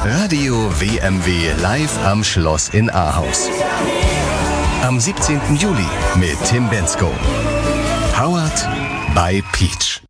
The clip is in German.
Radio WMW live am Schloss in Ahaus. Am 17. Juli mit Tim Bendzko. Powered by Peach.